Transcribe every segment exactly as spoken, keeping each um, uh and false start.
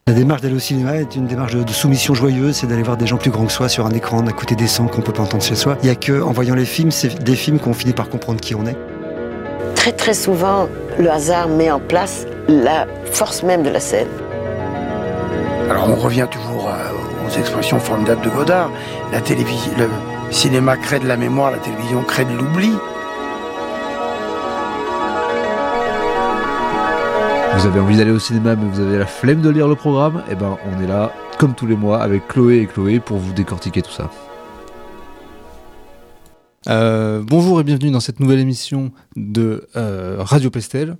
La démarche d'aller au cinéma est une démarche de, de soumission joyeuse, c'est d'aller voir des gens plus grands que soi sur un écran d'un côté décent qu'on peut pas entendre chez soi. Il y a que en voyant les films, c'est des films qu'on finit par comprendre qui on est. Très très souvent, le hasard met en place la force même de la scène. Alors on revient toujours aux expressions formidables de Godard. La télévision, le cinéma crée de la mémoire, la télévision crée de l'oubli. Vous avez envie d'aller au cinéma mais vous avez la flemme de lire le programme, et ben on est là comme tous les mois avec Chloé et Chloé pour vous décortiquer tout ça. Euh, bonjour et bienvenue dans cette nouvelle émission de euh, Radio Pestel.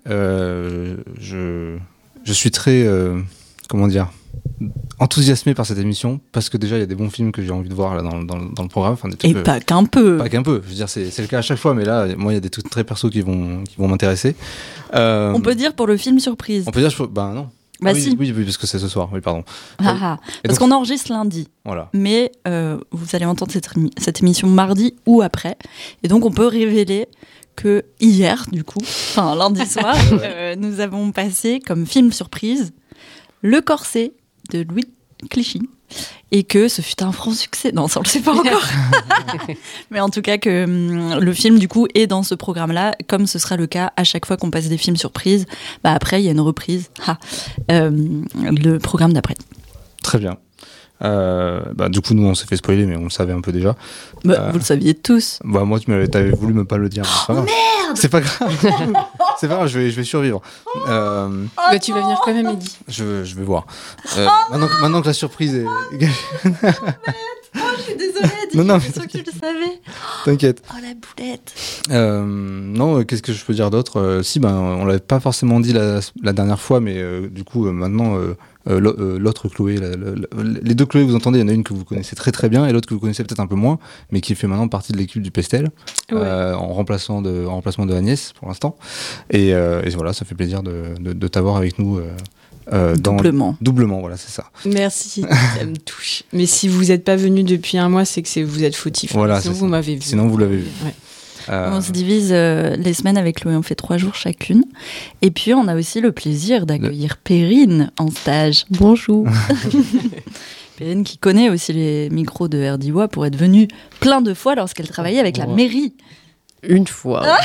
Euh, je, je suis très, euh, comment dire, enthousiasmé par cette émission parce que déjà il y a des bons films que j'ai envie de voir là dans, dans, dans le programme. Enfin, des trucs, et euh, pas qu'un peu. Pas qu'un peu. Je veux dire, c'est, c'est le cas à chaque fois, mais là, moi, il y a des trucs très perso qui vont, qui vont m'intéresser. Euh, on peut dire pour le film surprise. On peut dire, ben non. Bah ah, oui, si. oui, oui, parce que c'est ce soir. Oui, pardon. Ah, ah. Parce donc, qu'on enregistre lundi. Voilà. Mais euh, vous allez entendre cette, cette émission mardi ou après. Et donc, on peut révéler que hier, du coup, enfin lundi soir, euh, nous avons passé comme film surprise Le Corset de Louis Clichy. Et que ce fut un franc succès. Non, ça on le sait pas encore. Mais en tout cas que hum, le film du coup est dans ce programme-là, comme ce sera le cas à chaque fois qu'on passe des films surprises. Bah après il y a une reprise. Ah, euh, le programme d'après. Très bien. Euh, bah, du coup nous on s'est fait spoiler mais on le savait un peu déjà. Bah, euh, vous le saviez tous. Bah moi tu m'avais, t'avais voulu me pas le dire. Oh merde. C'est pas grave. C'est pas grave, je vais, je vais survivre. Euh, oh bah, tu vas venir quand même, Eddy. Je, je vais voir. Euh, oh maintenant, que, maintenant que la surprise est. Oh, merde. Oh, je suis désolée, Eddy. Non, non, je suis sûre que tu le savais. T'inquiète. Oh la boulette. Euh, non, qu'est-ce que je peux dire d'autre euh, Si, ben, on l'avait pas forcément dit la, la dernière fois, mais euh, du coup, euh, maintenant. Euh, Euh, l'autre Chloé, la, la, la, les deux Chloé, vous entendez, il y en a une que vous connaissez très très bien et l'autre que vous connaissez peut-être un peu moins, mais qui fait maintenant partie de l'équipe du Pestel, ouais. euh, en, remplaçant de, en remplacement de Agnès pour l'instant. Et, euh, et voilà, ça fait plaisir de, de, de t'avoir avec nous. Euh, euh, dans doublement. Doublement, voilà, c'est ça. Merci, ça me touche. Mais si vous n'êtes pas venu depuis un mois, c'est que c'est, vous êtes fautif. Voilà, sinon, c'est vous ça. m'avez vu. Sinon, vous l'avez vu. Ouais. Euh... On se divise euh, les semaines avec Chloé, on fait trois jours chacune. Et puis on a aussi le plaisir d'accueillir le... Perrine en stage. Bonjour. Perrine qui connaît aussi les micros de R D I W A pour être venue plein de fois lorsqu'elle travaillait avec oh. la mairie. Une fois. Ah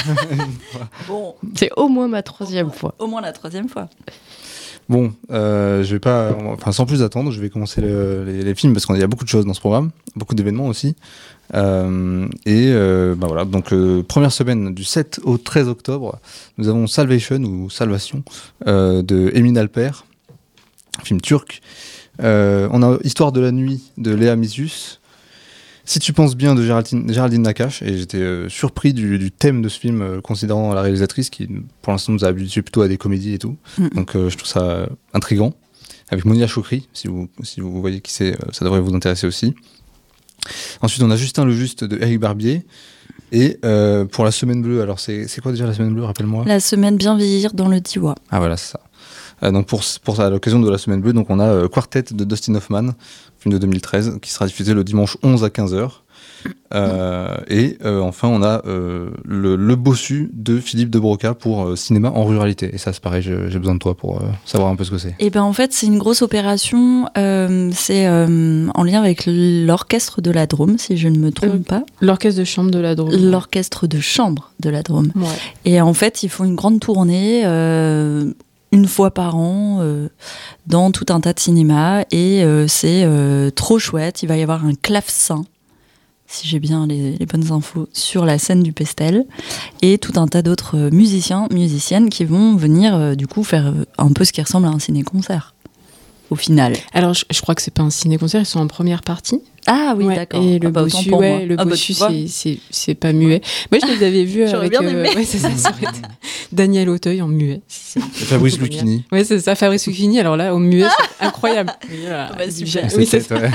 bon. C'est au moins ma troisième fois. Au moins la troisième fois. Bon, euh, je vais pas, enfin sans plus attendre, je vais commencer le, les, les films parce qu'il y a beaucoup de choses dans ce programme, beaucoup d'événements aussi. Euh, et euh, bah voilà, donc euh, première semaine du sept au treize octobre, nous avons Salvation ou Salvation euh, de Emin Alper, film turc. Euh, on a Histoire de la nuit de Léa Mysius. Si tu penses bien de Géraldine, Géraldine Nakache, et j'étais euh, surpris du, du thème de ce film, euh, considérant la réalisatrice qui, pour l'instant, nous a habitués plutôt à des comédies et tout. Mm. Donc, euh, je trouve ça euh, intriguant. Avec Monia Chokri, si vous, si vous voyez qui c'est, euh, ça devrait vous intéresser aussi. Ensuite, on a Justin le Juste de Éric Barbier. Et euh, pour la Semaine Bleue, alors c'est, c'est quoi déjà la Semaine Bleue, rappelle-moi ? La Semaine Bien Vieillir dans le D I W A. Ah voilà, c'est ça. Euh, donc pour, pour à l'occasion de la Semaine Bleue, donc on a euh, Quartet de Dustin Hoffman, film de deux mille treize, qui sera diffusé le dimanche onze à quinze heures. Euh, et euh, enfin, on a euh, le, le Bossu de Philippe de Broca pour euh, cinéma en ruralité. Et ça, c'est pareil, j'ai, j'ai besoin de toi pour euh, savoir un peu ce que c'est. Et ben en fait, c'est une grosse opération. Euh, c'est euh, en lien avec l'orchestre de la Drôme, si je ne me trompe euh, pas. L'orchestre de chambre de la Drôme. L'orchestre de chambre de la Drôme. Ouais. Et en fait, ils font une grande tournée. Euh, une fois par an euh, dans tout un tas de cinémas et euh, c'est euh, trop chouette. Il va y avoir un clavecin, si j'ai bien les, les bonnes infos, sur la scène du Pestel et tout un tas d'autres musiciens, musiciennes qui vont venir euh, du coup faire un peu ce qui ressemble à un ciné-concert au final. Alors je, je crois que c'est pas un ciné-concert, ils sont en première partie. Ah oui, ouais, d'accord. Et le ah bah, Bossu, ouais, le ah Bossu, bah, c'est, c'est, c'est pas muet. Moi, je les avais vus avec... bien aimé. Euh, ouais, c'est ça, ça aurait été Daniel Auteuil en muet. C'est Fabrice Lucchini. Ouais, c'est ça, Fabrice Lucchini. Alors là, au muet, c'est incroyable. Ah bah, super. Oui, c'est ça. Ouais.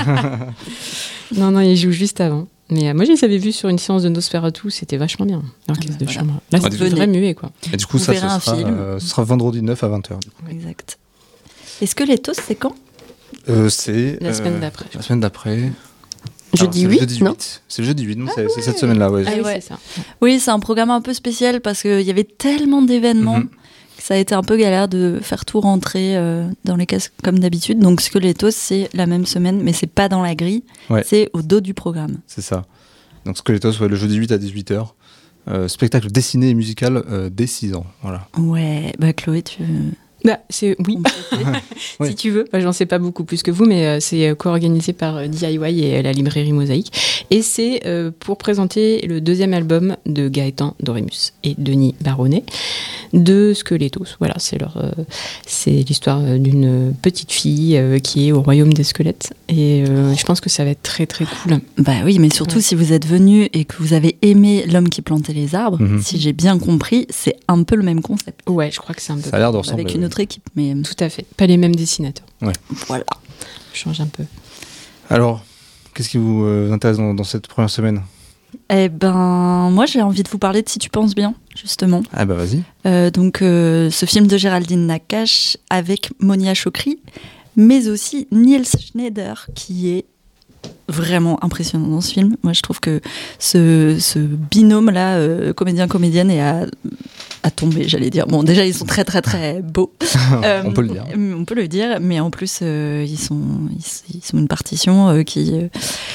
Non, non, il joue juste avant. Mais euh, moi, je les avais vus sur une séance de Nosferatu, c'était vachement bien, l'orchestre ah bah, de voilà. chambre. Là, c'est ah, vrai muet, quoi. Et du coup, Vous ça, ce un sera, film. Euh, ce sera vendredi neuf à vingt heures. Exact. Est-ce que les toasts, c'est quand euh, C'est... La euh, semaine d'après. La semaine d'après... Jeudi Alors, huit, jeudi non huit. C'est le jeudi huit, non ah c'est, ouais. c'est cette semaine-là, ouais. Ah oui, ouais. c'est ça. Oui, c'est un programme un peu spécial parce qu'il y avait tellement d'événements mm-hmm. que ça a été un peu galère de faire tout rentrer euh, dans les cases comme d'habitude. Donc Squeletos, c'est la même semaine, mais c'est pas dans la grille, Ouais. c'est au dos du programme. C'est ça. Donc Squeletos, ouais, le jeudi huit à dix-huit heures. Euh, spectacle dessiné et musical euh, dès six ans. Voilà. Ouais, bah Chloé, tu... Bah, c'est oui, Oui. si tu veux. Bah, j'en sais pas beaucoup plus que vous, mais euh, c'est euh, co-organisé par euh, D I Y et euh, la librairie Mosaïque. Et c'est euh, pour présenter le deuxième album de Gaëtan Dorémus et Denis Baronnet de Squeletos. Voilà, c'est leur, euh, c'est l'histoire euh, d'une petite fille euh, qui est au royaume des squelettes. Et euh, je pense que ça va être très très cool. Bah oui, mais surtout Ouais. si vous êtes venu et que vous avez aimé L'homme qui plantait les arbres, Mhm. si j'ai bien compris, c'est un peu le même concept. Ouais, je crois que c'est un peu Ça a l'air de ressembler. Avec une ouais. autre équipe, mais euh, tout à fait. Pas les mêmes dessinateurs. voilà. Je change un peu. Alors, qu'est-ce qui vous euh, intéresse dans, dans cette première semaine? Eh ben, moi j'ai envie de vous parler de Si tu penses bien, justement. Ah bah vas-y. Euh, donc, euh, ce film de Géraldine Nakache avec Monia Chokri, mais aussi Niels Schneider, qui est vraiment impressionnant dans ce film. Moi, je trouve que ce, ce binôme-là, euh, comédien-comédienne, est à, à tomber, j'allais dire. Bon, déjà, ils sont très, très, très beaux. Euh, On peut le dire. On peut le dire, mais en plus, euh, ils, sont, ils, ils sont une partition euh, qui... Euh,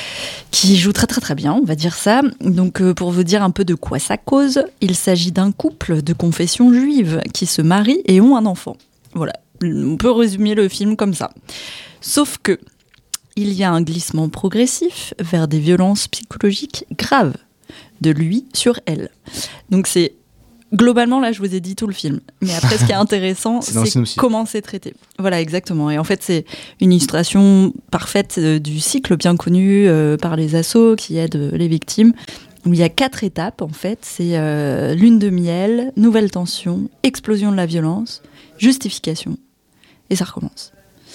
qui joue très très très bien, on va dire ça. Donc euh, pour vous dire un peu de quoi ça cause, il s'agit d'un couple de confession juive qui se marient et ont un enfant. Voilà, on peut résumer le film comme ça. Sauf que il y a un glissement progressif vers des violences psychologiques graves de lui sur elle. Donc c'est globalement, là, je vous ai dit tout le film. Mais après, ce qui est intéressant, C'est dans le c'est synopsis. comment c'est traité. Voilà, exactement. Et en fait, c'est une illustration parfaite euh, du cycle bien connu euh, par les assos qui aident euh, les victimes. Où il y a quatre étapes, en fait. C'est euh, lune de miel, nouvelle tension, explosion de la violence, justification. Et ça recommence.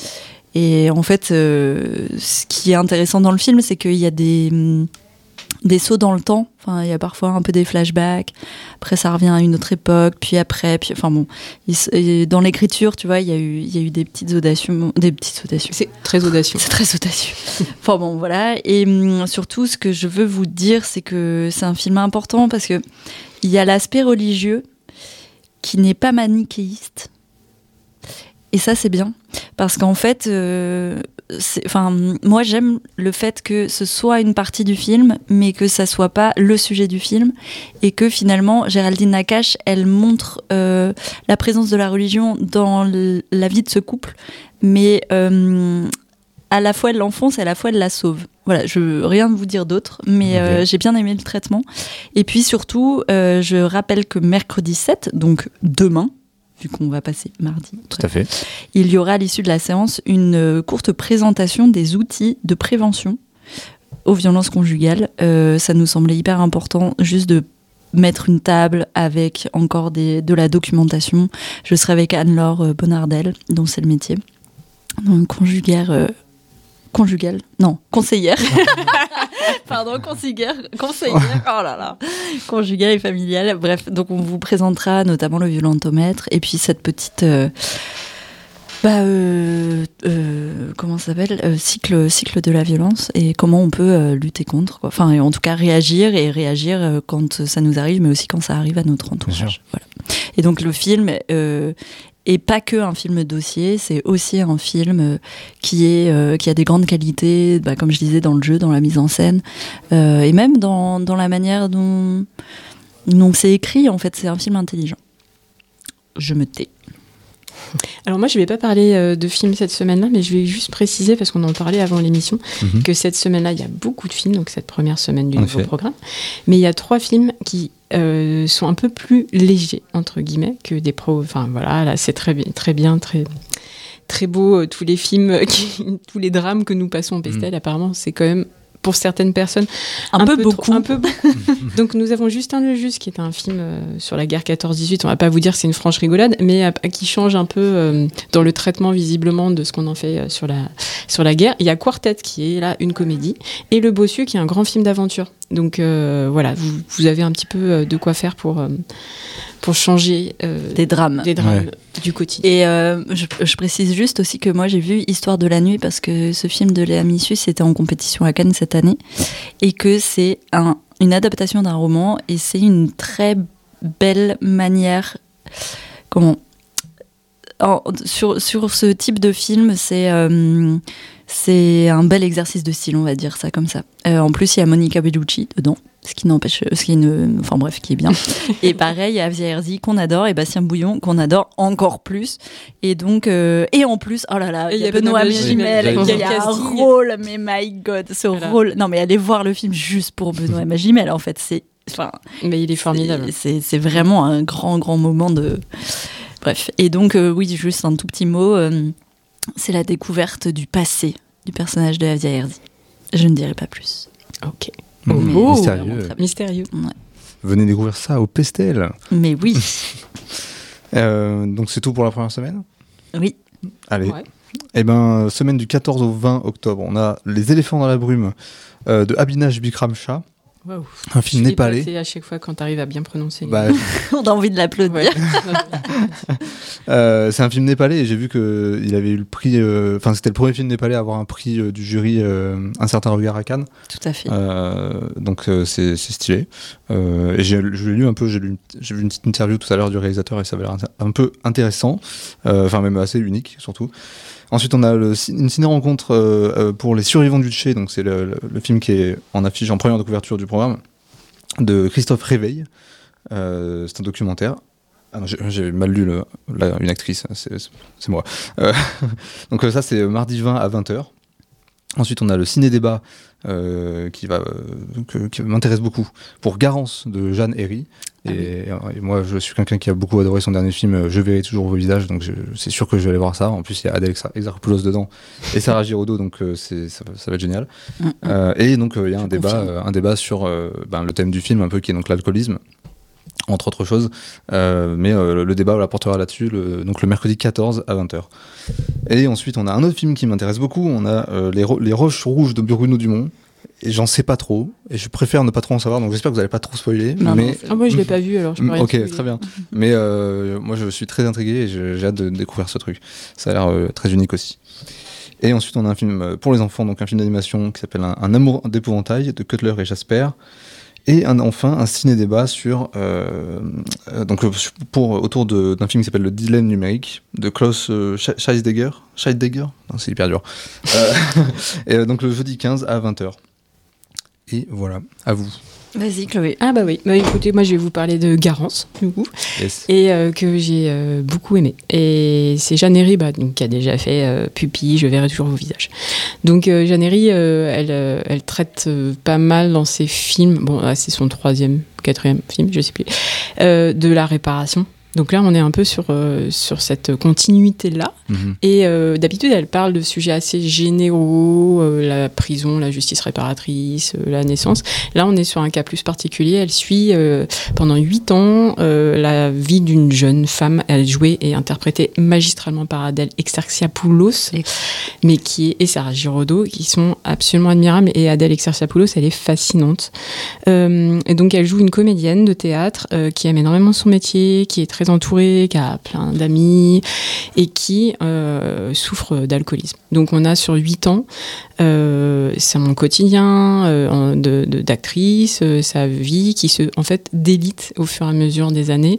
Et en fait, euh, ce qui est intéressant dans le film, c'est qu'il y a des... hum, des sauts dans le temps, enfin il y a parfois un peu des flashbacks, après ça revient à une autre époque, puis après, puis enfin bon, il, et dans l'écriture, tu vois, il y a eu il y a eu des petites audacieux, des petites audacieux. C'est très audacieux. C'est très audacieux. Enfin bon, voilà, et hum, surtout ce que je veux vous dire, c'est que c'est un film important parce que il y a l'aspect religieux qui n'est pas manichéiste. Et ça, c'est bien. Parce qu'en fait, euh, c'est, enfin, moi, j'aime le fait que ce soit une partie du film, mais que ça soit pas le sujet du film. Et que finalement, Géraldine Nakache, elle montre euh, la présence de la religion dans l- la vie de ce couple. Mais euh, à la fois, elle l'enfonce et à la fois, elle la sauve. Voilà, je veux rien vous dire d'autre, mais Ok. euh, j'ai bien aimé le traitement. Et puis surtout, euh, je rappelle que mercredi sept, donc demain, vu qu'on va passer mardi, Tout à fait. il y aura à l'issue de la séance une euh, courte présentation des outils de prévention aux violences conjugales. Euh, ça nous semblait hyper important juste de mettre une table avec encore des, de la documentation. Je serai avec Anne-Laure euh, Bonardel, dont c'est le métier. Donc conjugaire... euh, conjugale, non, conseillère. Pardon, conseillère, conseillère, oh là là, conjugale et familiale. Bref, donc on vous présentera notamment le violentomètre et puis cette petite, euh, bah, euh, euh, comment ça s'appelle, euh, cycle, cycle de la violence et comment on peut euh, lutter contre, quoi. Enfin, et en tout cas réagir et réagir euh, quand ça nous arrive, mais aussi quand ça arrive à notre entourage. Voilà. Et donc le film. Euh, Et pas que un film dossier, c'est aussi un film qui, est, euh, qui a des grandes qualités, bah, comme je disais, dans le jeu, dans la mise en scène, euh, et même dans, dans la manière dont, dont c'est écrit. En fait, c'est un film intelligent. Je me tais. Alors moi, je ne vais pas parler euh, de films cette semaine-là, mais je vais juste préciser, parce qu'on en parlait avant l'émission, Mhm. que cette semaine-là, il y a beaucoup de films, donc cette première semaine du En nouveau effet. programme. Mais il y a trois films qui euh, sont un peu plus légers, entre guillemets, que des pros. Enfin voilà, là, c'est très bien, très bien, très... Très beau, euh, tous les films, euh, qui, tous les drames que nous passons en Pestel, apparemment, c'est quand même, pour certaines personnes, Un, peu, trop- beaucoup. un peu beaucoup. Donc nous avons Justin le Juste, qui est un film euh, sur la guerre quatorze dix-huit. On va pas vous dire que c'est une franche rigolade, mais euh, qui change un peu euh, dans le traitement visiblement de ce qu'on en fait euh, sur la sur la guerre. Il y a Quartet, qui est là une comédie, et Le Bossu, qui est un grand film d'aventure. Donc euh, voilà, vous, vous avez un petit peu euh, de quoi faire pour euh, pour changer euh, Des drames. des drames Ouais. du quotidien. Et euh, je, je précise juste aussi que moi j'ai vu Histoire de la nuit parce que ce film de Léa Missus était en compétition à Cannes cette année et que c'est un, une adaptation d'un roman et c'est une très belle manière, comment, en- sur, sur ce type de film, c'est, euh, c'est un bel exercice de style, on va dire ça comme ça. Euh, en plus, il y a Monica Bellucci dedans, ce qui n'empêche, ce qui ne, enfin bref, qui est bien. Et pareil, il y a Avia Herzi qu'on adore et Bastien Bouillon qu'on adore encore plus. Et donc, euh, et en plus, oh là là, il y a Benoît Magimel Magimel, qui quel a un casting. rôle, mais my God, ce Voilà. rôle. Non, mais allez voir le film juste pour Benoît Magimel. En fait, c'est, enfin, Mais il est formidable. c'est, c'est vraiment un grand, grand moment de. Bref. Et donc, euh, oui, juste un tout petit mot. euh, c'est la découverte du passé du personnage de Avia Herzi. Je ne dirai pas plus. Ok. Mmh, Oh, mystérieux. vraiment très bien. Mystérieux. Ouais. Venez découvrir ça au Pestel. Mais oui, Euh, donc c'est tout pour la première semaine. oui. Allez. Ouais. Eh ben, semaine du quatorze au vingt octobre, on a Les éléphants dans la brume euh, de Abhinav Bikram Shah, Waouh. un film Je suis népalais. épatée à chaque fois quand t'arrives à bien prononcer. les- Bah, On a envie de l'applaudir. Ouais. euh, c'est un film népalais et j'ai vu que il avait eu le prix. euh, Enfin, c'était le premier film népalais à avoir un prix euh, du jury, euh, Un certain regard à Cannes. Tout à fait. Euh, donc euh, c'est c'est stylé. Euh, et j'ai je l'ai lu un peu. J'ai lu, j'ai vu une petite interview tout à l'heure du réalisateur et ça avait l'air intér- un peu intéressant. Euh, Enfin même assez unique surtout. Ensuite, on a le, une ciné-rencontre euh, euh, pour les survivants du Tché, donc c'est le, le, le film qui est en affiche en première de couverture du programme, de Christophe Réveil. Euh, c'est un documentaire. Ah non, j'ai, j'ai mal lu le, la, une actrice, c'est, c'est, c'est moi. Euh, donc euh, ça, c'est mardi vingt à vingt heures. Ensuite, on a le ciné-débat euh, qui, va, euh, que, qui m'intéresse beaucoup, pour Garance de Jeanne Herry. Et, et moi, je suis quelqu'un qui a beaucoup adoré son dernier film, Je verrai toujours vos visages, donc je, c'est sûr que je vais aller voir ça. En plus, il y a Adèle Exarchopoulos dedans et Sarah Giraudot, donc euh, c'est, ça, ça va être génial. Mm-hmm. Euh, et donc, euh, il y a un débat, confirme. euh, un débat sur euh, ben, le thème du film, un peu qui est donc l'alcoolisme, entre autres choses. Euh, mais euh, le, le débat la portera là-dessus, le, donc le mercredi quatorze à vingt heures. Et ensuite, on a un autre film qui m'intéresse beaucoup. On a euh, les, Ro- les Roches Rouges de Bruno Dumont. Et j'en sais pas trop. Et je préfère ne pas trop en savoir. Donc j'espère que vous n'allez pas trop spoiler. Non, mais... non, Ah, moi, je l'ai pas vu, alors je peux rien Ok, spoiler. très bien. Mais euh, moi, je suis très intrigué et je- j'ai hâte de découvrir ce truc. Ça a l'air euh, très unique aussi. Et ensuite, on a un film euh, pour les enfants, donc un film d'animation qui s'appelle Un, un amour d'épouvantail de Cutler et Jasper. Et un, enfin, un ciné-débat sur, euh, euh, donc, euh, pour, autour de, d'un film qui s'appelle Le Dilemme numérique de Klaus euh, Sch- Scheidegger. Scheidegger Non, c'est hyper dur. Euh, et euh, donc le jeudi quinze à vingt heures. Et voilà, à vous. Vas-y, Chloé. Ah bah oui, bah, écoutez, moi je vais vous parler de Garance, du coup, Yes. et euh, que j'ai euh, beaucoup aimé. Et c'est Jeanne Herry, bah, donc, qui a déjà fait euh, Pupille, Je verrai toujours vos visages. Donc euh, Jeanne Herry, euh, elle, euh, elle traite euh, pas mal dans ses films, bon là, c'est son troisième, quatrième film, je sais plus, euh, de la réparation. Donc là, on est un peu sur, euh, sur cette continuité-là. Mhm. Et euh, d'habitude, elle parle de sujets assez généraux, euh, la prison, la justice réparatrice, euh, la naissance. Là, on est sur un cas plus particulier. Elle suit euh, pendant huit ans euh, la vie d'une jeune femme. Elle est jouée et interprétée magistralement par Adèle Exarchopoulos, mais qui est, et Sarah Giraudot, qui sont absolument admirables. Et Adèle Exarchopoulos, elle est fascinante. Euh, et donc, elle joue une comédienne de théâtre euh, qui aime énormément son métier, qui est très entourée, qui a plein d'amis et qui euh, souffre d'alcoolisme. Donc on a sur huit ans euh, son quotidien euh, de, de, d'actrice, euh, sa vie qui se en fait délite au fur et à mesure des années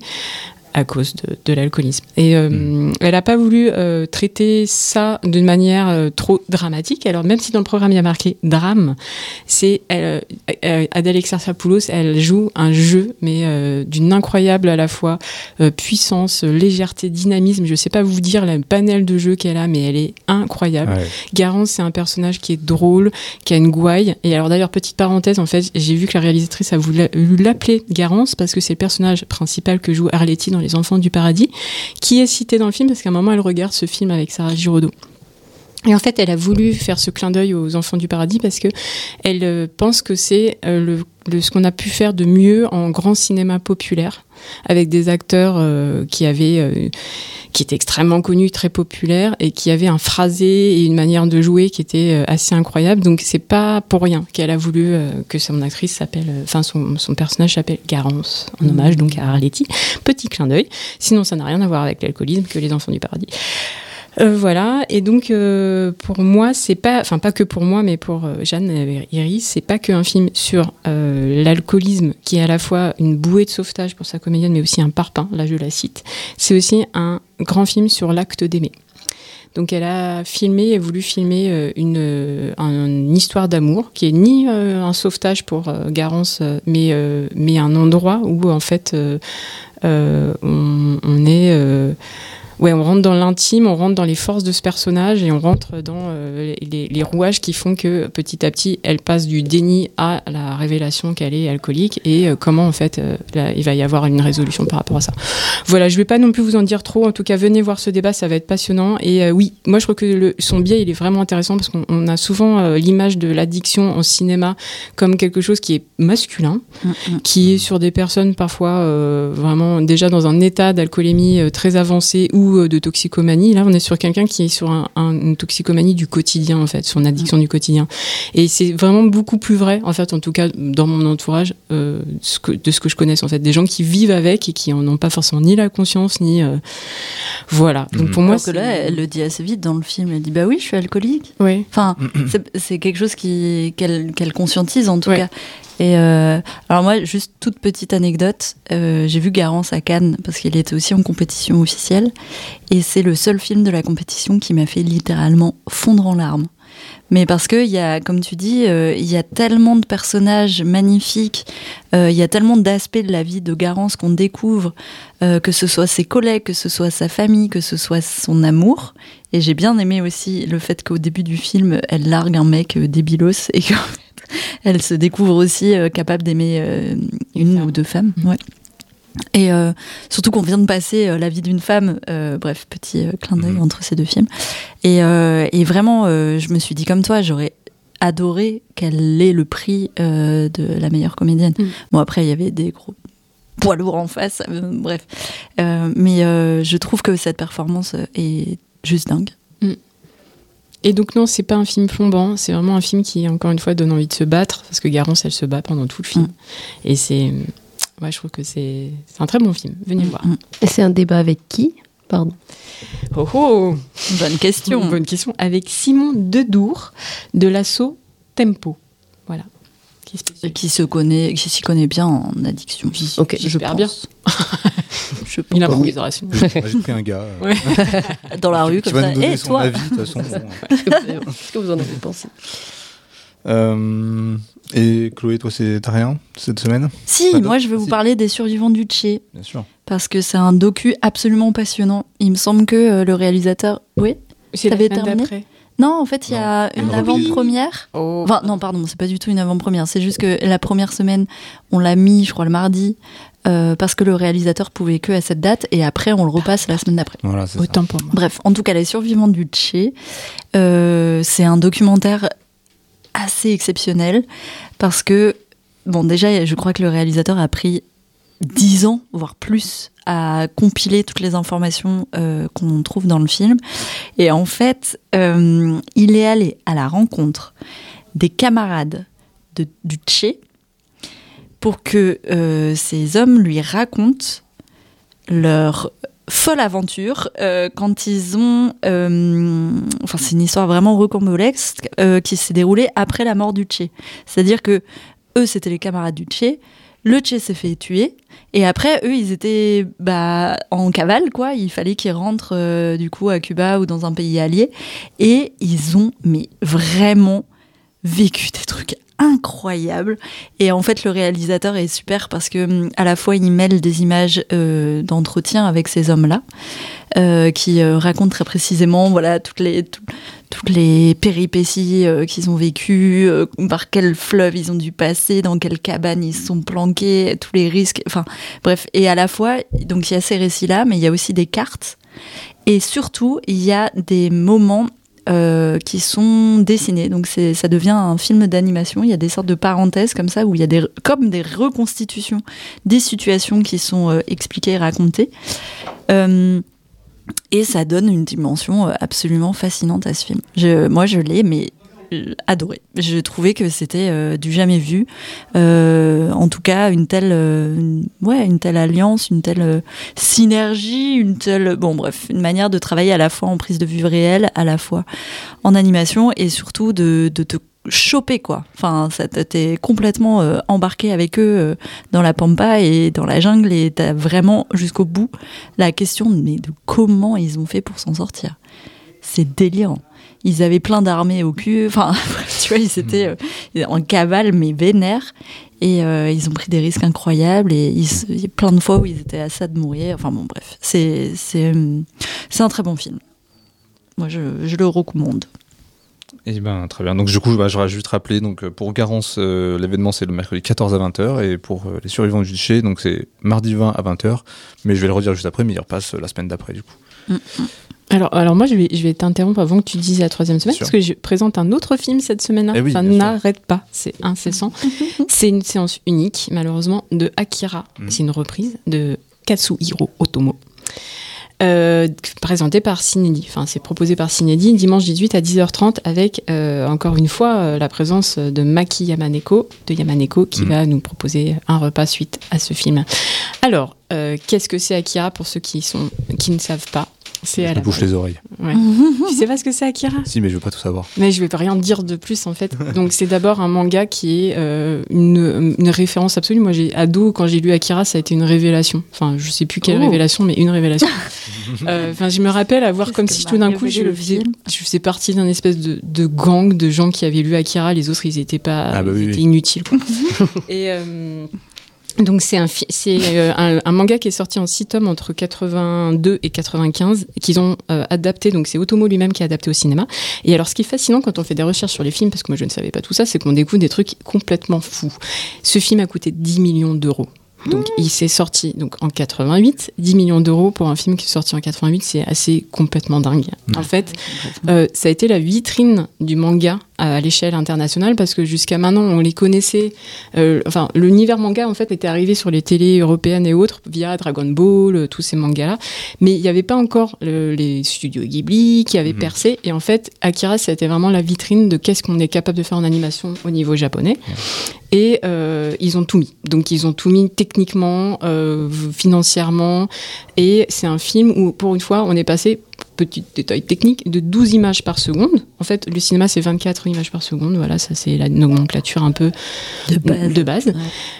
à cause de, de l'alcoolisme. Et euh, mmh. elle n'a pas voulu euh, traiter ça d'une manière euh, trop dramatique. Alors même si dans le programme il y a marqué drame, c'est elle, euh, Adèle Exarchopoulos, elle joue un jeu, mais euh, d'une incroyable à la fois euh, puissance, légèreté, dynamisme. Je ne sais pas vous dire le panel de jeux qu'elle a, mais elle est incroyable. Ouais. Garance, c'est un personnage qui est drôle, qui a une gouaille. Et alors d'ailleurs, petite parenthèse, en fait, j'ai vu que la réalisatrice a voulu l'appeler Garance parce que c'est le personnage principal que joue Arletty dans Les Enfants du Paradis, qui est cité dans le film parce qu'à un moment elle regarde ce film avec Sarah Giraudot. Et en fait, elle a voulu faire ce clin d'œil aux Enfants du Paradis parce que elle euh, pense que c'est euh, le, le, ce qu'on a pu faire de mieux en grand cinéma populaire, avec des acteurs euh, qui avaient, euh, qui étaient extrêmement connus, très populaires, et qui avaient un phrasé et une manière de jouer qui était euh, assez incroyable. Donc c'est pas pour rien qu'elle a voulu euh, que son actrice s'appelle, enfin euh, son, son personnage s'appelle Garance, en mmh. hommage donc à Arletty. Petit clin d'œil. Sinon, ça n'a rien à voir avec l'alcoolisme que Les Enfants du Paradis. Euh, voilà, et donc euh, pour moi, c'est pas, enfin pas que pour moi, mais pour euh, Jeanne et Iris, c'est pas qu'un film sur euh, l'alcoolisme qui est à la fois une bouée de sauvetage pour sa comédienne, mais aussi un parpaing, là je la cite. C'est aussi un grand film sur l'acte d'aimer. Donc elle a filmé et voulu filmer une, une histoire d'amour qui est ni euh, un sauvetage pour euh, Garance, mais, euh, mais un endroit où en fait euh, euh, on, on est... Euh, Ouais, on rentre dans l'intime, on rentre dans les forces de ce personnage et on rentre dans euh, les, les rouages qui font que petit à petit, elle passe du déni à la révélation qu'elle est alcoolique et euh, comment en fait euh, là, il va y avoir une résolution par rapport à ça. Voilà, je vais pas non plus vous en dire trop. En tout cas, venez voir ce débat, ça va être passionnant. Et euh, oui, moi je trouve que le, son biais il est vraiment intéressant parce qu'on on a souvent euh, l'image de l'addiction en cinéma comme quelque chose qui est masculin, mm-hmm. qui est sur des personnes parfois euh, vraiment déjà dans un état d'alcoolémie euh, très avancé ou de toxicomanie. Là, on est sur quelqu'un qui est sur un, un, une toxicomanie du quotidien, en fait, sur une addiction mmh. du quotidien. Et c'est vraiment beaucoup plus vrai, en fait, en tout cas, dans mon entourage, euh, ce que, de ce que je connaisse, en fait. Des gens qui vivent avec et qui n'en ont pas forcément ni la conscience, ni... Euh, voilà. Donc, mmh. pour moi, alors que là, elle le dit assez vite dans le film. Elle dit, bah oui, je suis alcoolique. Oui. Enfin, c'est, c'est quelque chose qui, qu'elle, qu'elle conscientise, en tout ouais. cas. Et euh, alors moi, juste toute petite anecdote, euh, j'ai vu Garance à Cannes parce qu'il était aussi en compétition officielle et c'est le seul film de la compétition qui m'a fait littéralement fondre en larmes. Mais parce que il y a, comme tu dis, euh, il y a tellement de personnages magnifiques, euh, il y a tellement d'aspects de la vie de Garance qu'on découvre, euh, que ce soit ses collègues, que ce soit sa famille, que ce soit son amour. Et j'ai bien aimé aussi le fait qu'au début du film, elle largue un mec euh, débilos et que elle se découvre aussi euh, capable d'aimer euh, une ou deux femmes. Ouais. Et euh, surtout qu'on vient de passer euh, la vie d'une femme, euh, bref, petit euh, clin d'œil mmh. entre ces deux films. Et, euh, et vraiment, euh, je me suis dit comme toi, j'aurais adoré qu'elle ait le prix euh, de la meilleure comédienne. Mmh. Bon, après, il y avait des gros poids lourds en face, euh, bref. Euh, mais euh, je trouve que cette performance est juste dingue. Mmh. Et donc non, c'est pas un film plombant, c'est vraiment un film qui, encore une fois, donne envie de se battre, parce que Garance, elle se bat pendant tout le film. Mmh. Et c'est... Ouais, je trouve que c'est, c'est un très bon film. Venez mmh. voir. Et c'est un débat avec qui ? Pardon. Oh oh Bonne question. Bonne question. Avec Simon Dedour, de l'asso Tempo. Voilà. Qui, est qui se connaît, qui s'y connaît bien en addiction. Ok, j'espère bien. Je pense. Une improvisation. J'ai pris un gars. Ouais. Dans la rue, comme ça. Et hey, toi avis, de toute façon. Qu'est-ce que vous en avez pensé ? Euh, et Chloé, toi, c'est, t'as rien cette semaine ? Si, moi je vais vous si. parler des survivants du Tché. Bien sûr. Parce que c'est un docu absolument passionnant. Il me semble que euh, le réalisateur... Oui, c'est t'avais la semaine terminé d'après. Non, en fait, il y a non, une avant-première. Oh. Enfin, non, pardon, c'est pas du tout une avant-première. C'est juste que la première semaine, on l'a mis, je crois, le mardi, euh, parce que le réalisateur pouvait que à cette date, et après, on le repasse la semaine d'après. Voilà, c'est Autant ça. pour moi. Bref, en tout cas, les survivants du Tché, euh, c'est un documentaire assez exceptionnel, parce que, bon, déjà, je crois que le réalisateur a pris dix ans, voire plus, à compiler toutes les informations euh, qu'on trouve dans le film. Et en fait, euh, il est allé à la rencontre des camarades de, du Tché pour que euh, ces hommes lui racontent leur folle aventure euh, quand ils ont... Euh, enfin, c'est une histoire vraiment rocambolesque euh, qui s'est déroulée après la mort du Tché. C'est-à-dire que eux, c'était les camarades du Tché. Le Tché s'est fait tuer, et après, eux, ils étaient bah, en cavale, quoi. Il fallait qu'ils rentrent, euh, du coup, à Cuba ou dans un pays allié. Et ils ont, mais vraiment, vécu des trucs incroyables. Et en fait, le réalisateur est super parce que, à la fois, il mêle des images euh, d'entretien avec ces hommes-là, euh, qui euh, racontent très précisément, voilà, toutes les... Tout, toutes les péripéties euh, qu'ils ont vécues, euh, par quel fleuve ils ont dû passer, dans quelle cabane ils se sont planqués, tous les risques, enfin bref. Et à la fois, donc il y a ces récits-là, mais il y a aussi des cartes. Et surtout, il y a des moments euh, qui sont dessinés. Donc c'est, ça devient un film d'animation. Il y a des sortes de parenthèses comme ça, où il y a des, comme des reconstitutions des situations qui sont euh, expliquées et racontées. Euh, Et ça donne une dimension absolument fascinante à ce film. Je, moi, je l'ai, mais adoré. J'ai trouvé que c'était euh, du jamais vu. Euh, en tout cas, une telle, euh, une, ouais, une telle alliance, une telle euh, synergie, une telle, bon bref, une manière de travailler à la fois en prise de vue réelle, à la fois en animation et surtout de, de te choper quoi. Enfin, ça t'es complètement euh, embarqué avec eux euh, dans la pampa et dans la jungle et t'as vraiment jusqu'au bout la question mais de comment ils ont fait pour s'en sortir. C'est délirant. Ils avaient plein d'armées au cul. Enfin, tu vois, ils étaient euh, en cavale mais vénères et euh, ils ont pris des risques incroyables et il y a plein de fois où ils étaient à ça de mourir. Enfin bon, bref, c'est c'est c'est un très bon film. Moi, je, je le recommande. Et ben très bien. Donc du coup, bah, j'aurais juste rappelé. Donc pour Garance, euh, l'événement c'est le mercredi quatorze à vingt heures et pour euh, les survivants du duché, donc c'est mardi vingt à vingt heures. Mais je vais le redire juste après, mais il repasse euh, la semaine d'après du coup. Mm-hmm. Alors, alors moi, je vais, je vais t'interrompre avant que tu dises la troisième semaine, parce que je présente un autre film cette semaine-là. Eh oui, ça n'arrête pas, c'est incessant. C'est une séance unique, malheureusement, de Akira. Mm. C'est une reprise de Katsuhiro Otomo. Euh, présenté par Cinédi, enfin c'est proposé par Cinédi dimanche dix-huit à dix heures trente avec euh, encore une fois euh, la présence de Maki Yamaneko de Yamaneko qui mmh. va nous proposer un repas suite à ce film. Alors euh, qu'est-ce que c'est Akira pour ceux qui sont qui ne savent pas? C'est je me bouche les oreilles. Ouais. Tu sais pas ce que c'est Akira? Si, mais je veux pas tout savoir. Mais je vais pas rien dire de plus en fait. Donc c'est d'abord un manga qui est euh, une, une référence absolue. Moi j'ai ado quand j'ai lu Akira, ça a été une révélation. Enfin je sais plus quelle oh. révélation, mais une révélation. Enfin euh, je me rappelle avoir comme si tout d'un coup je faisais, je faisais partie d'un espèce de, de gang de gens qui avaient lu Akira. Les autres ils étaient pas, ah bah ils oui, étaient oui. inutiles quoi. Et euh, donc c'est un fi- c'est euh, un, un manga qui est sorti en six tomes entre quatre-vingt-deux et quatre-vingt-quinze qu'ils ont euh, adapté, donc c'est Otomo lui-même qui a adapté au cinéma. Et alors ce qui est fascinant quand on fait des recherches sur les films, parce que moi je ne savais pas tout ça, c'est qu'on découvre des trucs complètement fous. Ce film a coûté dix millions d'euros. Donc mmh. il s'est sorti donc en quatre-vingt-huit, dix millions d'euros pour un film qui est sorti en quatre-vingt-huit, c'est assez complètement dingue. Mmh. En fait, euh, ça a été la vitrine du manga à l'échelle internationale parce que jusqu'à maintenant on les connaissait. Euh, enfin, l'univers manga en fait était arrivé sur les télés européennes et autres via Dragon Ball, euh, tous ces mangas-là, mais il n'y avait pas encore le, les studios Ghibli qui avaient mmh. percé. Et en fait, Akira, c'était vraiment la vitrine de qu'est-ce qu'on est capable de faire en animation au niveau japonais. Mmh. Et euh, ils ont tout mis. Donc ils ont tout mis techniquement, euh, financièrement. Et c'est un film où, pour une fois, on est passé, petit détail technique, de douze images par seconde. En fait, le cinéma, c'est vingt-quatre images par seconde. Voilà, ça c'est la nomenclature un peu de base. De base. Ouais.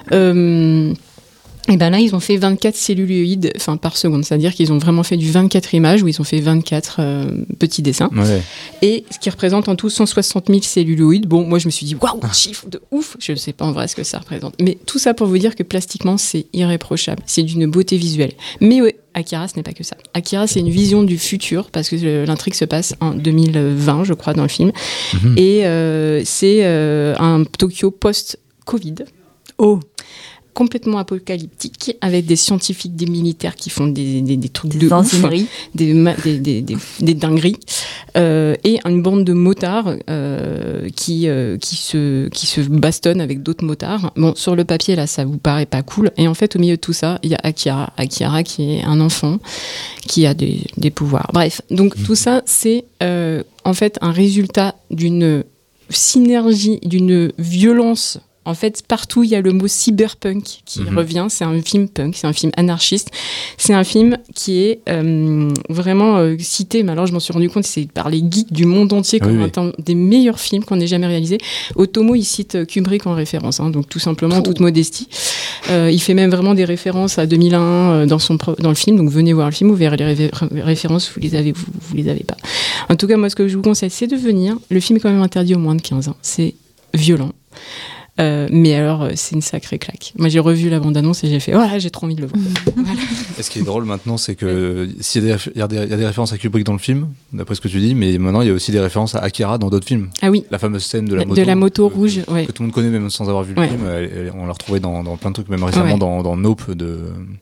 Euh, et ben là, ils ont fait vingt-quatre celluloïdes enfin, par seconde. C'est-à-dire qu'ils ont vraiment fait du vingt-quatre images où ils ont fait vingt-quatre euh, petits dessins. Ouais. Et ce qui représente en tout cent soixante mille celluloïdes. Bon, moi, je me suis dit, waouh, chiffre de ouf. Je ne sais pas en vrai ce que ça représente. Mais tout ça pour vous dire que plastiquement, c'est irréprochable. C'est d'une beauté visuelle. Mais ouais, Akira, ce n'est pas que ça. Akira, c'est une vision du futur parce que l'intrigue se passe en deux mille vingt, je crois, dans le film. Mm-hmm. Et euh, c'est euh, un Tokyo post-Covid. Oh! Complètement apocalyptique, avec des scientifiques, des militaires qui font des, des, des trucs des de ouf, des, des, des, des, des dingueries, euh, et une bande de motards euh, qui, euh, qui, se, qui se bastonnent avec d'autres motards. Bon, sur le papier, là, ça vous paraît pas cool. Et en fait, au milieu de tout ça, il y a Akira. Akira qui est un enfant qui a des, des pouvoirs. Bref, donc mmh. tout ça, c'est euh, en fait un résultat d'une synergie, d'une violence. En fait, partout, il y a le mot cyberpunk qui mmh. revient. C'est un film punk, c'est un film anarchiste. C'est un film qui est euh, vraiment euh, cité, mais alors je m'en suis rendu compte, c'est par les geeks du monde entier comme oui, un oui. des meilleurs films qu'on ait jamais réalisés. Otomo, il cite Kubrick en référence, hein, donc tout simplement, oh. toute modestie. Euh, il fait même vraiment des références à deux mille un euh, dans, son pro- dans le film, donc venez voir le film, vous verrez les ré- références, vous les avez, vous, vous les avez pas. En tout cas, moi, ce que je vous conseille, c'est de venir. Le film est quand même interdit aux moins de quinze ans. C'est violent. Euh, mais alors, c'est une sacrée claque. Moi, j'ai revu la bande-annonce et j'ai fait « Ouais, j'ai trop envie de le voir. » Voilà. Et ce qui est drôle maintenant, c'est que s'il y a des, il y a des, il y a des références à Kubrick dans le film, d'après ce que tu dis, mais maintenant, il y a aussi des références à Akira dans d'autres films. Ah oui. La fameuse scène de la moto. De la moto que, rouge, que, ouais. que tout le monde connaît même sans avoir vu le ouais. film. Elle, elle, on l'a retrouvée dans, dans plein de trucs, même récemment ouais. dans, dans Nope de,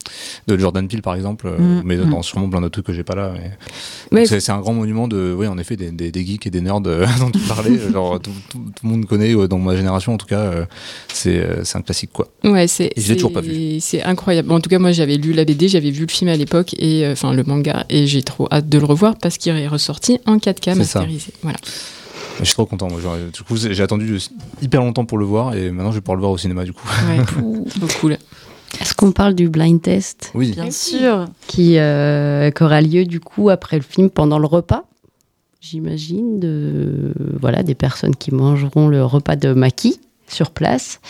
de Jordan Peele, par exemple, mmh. mais dans sûrement plein d'autres trucs que j'ai pas là. Mais... Ouais, c'est, c'est un grand monument de, oui, en effet, des, des, des geeks et des nerds dont tu parlais. Genre, tout, tout, tout le monde connaît, dans ma génération en tout cas, c'est c'est un classique quoi. Ouais, c'est, et je l'ai toujours pas vu. C'est incroyable. Bon, en tout cas, moi j'avais lu la B D, j'avais vu le film à l'époque et enfin euh, le manga et j'ai trop hâte de le revoir parce qu'il est ressorti en quatre K masterisé. Voilà. Je suis trop content. Moi, genre, du coup, j'ai attendu hyper longtemps pour le voir et maintenant je vais pouvoir le voir au cinéma du coup. Ouais, trop cool. Est-ce qu'on parle du blind test? Oui. Bien sûr. Qui, euh, qui aura lieu du coup après le film pendant le repas, j'imagine, de voilà des personnes qui mangeront le repas de Maki sur place.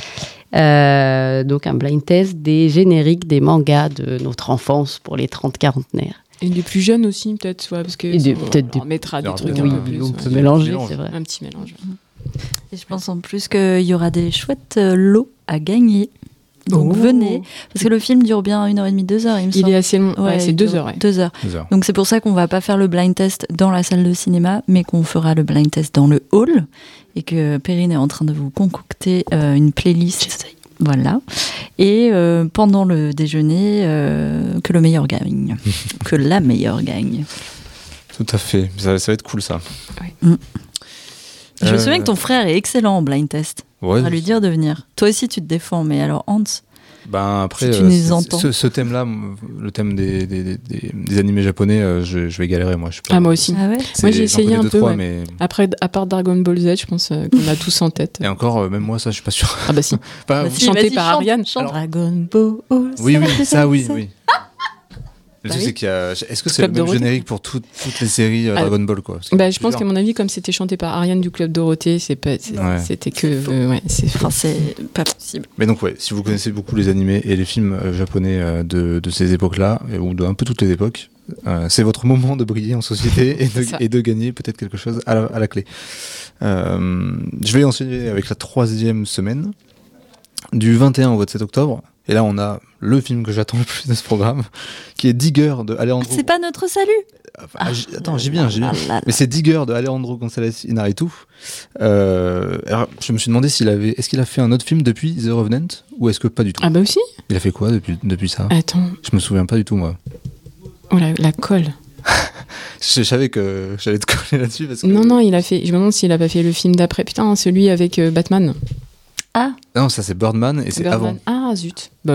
Euh, donc un blind test des génériques des mangas de notre enfance pour les trente quarantenaires. Et des plus jeunes aussi, peut-être, ouais, parce que Et des- on, peut-être on des- mettra des Oui, trucs Oui, un peu plus. on ouais. peut mélanger, mélange. c'est vrai. Un petit mélange. Et je pense en plus qu'il y aura des chouettes euh, lots à gagner. Donc Oh. venez, parce que le film dure bien une heure et demie, deux heures, il me Il semble. est assez long. Ouais, c'est il deux dure heures. Ouais. Deux heures. Deux heures. Donc c'est pour ça qu'on va pas faire le blind test dans la salle de cinéma, mais qu'on fera le blind test dans le hall et que Perrine est en train de vous concocter euh, une playlist. Voilà. Et euh, pendant le déjeuner, euh, que le meilleur gagne. Que la meilleure gagne. Tout à fait. Ça, ça va être cool ça. Je me Euh, souviens que ton frère est excellent en blind test. Ouais. On va lui dire de venir. Toi aussi, tu te défends, mais alors Hans, Ben après, Si tu euh, nous c'est- entends. ce, ce thème-là, m- le thème des, des, des, des- des animés japonais, euh, je, je vais galérer moi. Je suis pas- Ah, moi aussi. ah ouais c'est- Moi, j'ai j'en essayé connais un deux, peu, trois, ouais. mais Après, à part Dragon Ball Z, je pense euh, qu'on a tous en tête. et encore, euh, même moi, ça, je suis pas sûr. Ah bah si. Pas- Bah si, chanté vas-y, par chante, Ariane. chante Alors- Dragon Ball. Oui, oui, c'est ça, oui, c'est- oui. Le Bah truc, oui. c'est qu'il y a. Est-ce que c'est Club le même Dorothée. générique pour tout- toutes les séries euh, Ah, Dragon Ball, quoi? Parce que Bah, je pense plusieurs. qu'à mon avis, comme c'était chanté par Ariane du Club Dorothée, c'est pas, c'est- Ouais. c'était que. euh, ouais, c'est Enfin, c'est pas possible. Mais donc, ouais, si vous connaissez beaucoup les animés et les films euh, japonais euh, de, de ces époques-là, et- ou de un peu toutes les époques, euh, c'est votre moment de briller en société et de, Ça. et de gagner peut-être quelque chose à la, à la clé. Euh, je vais enchaîner avec la troisième semaine, du vingt et un au vingt-sept octobre. Et là, on a le film que j'attends le plus de ce programme, qui est Digger de Alejandro. C'est pas notre salut. Enfin, ah, j'y- attends, j'y viens, j'y viens. Ah là là. Mais c'est Digger de Alejandro González Iñárritu. Euh, alors, je me suis demandé s'il avait, est-ce qu'il a fait un autre film depuis The Revenant ou est-ce que pas du tout. Ah bah aussi. Il a fait quoi depuis depuis ça? Attends. Je me souviens pas du tout moi. Oh, la, la colle. Je, je savais que j'allais te coller là-dessus parce que. Non, non, il a fait. Je me demande s'il a pas fait le film d'après. Putain, celui avec euh, Batman. Ah, Non, ça c'est Birdman et c'est Birdman. avant. Ah, zut. Bah,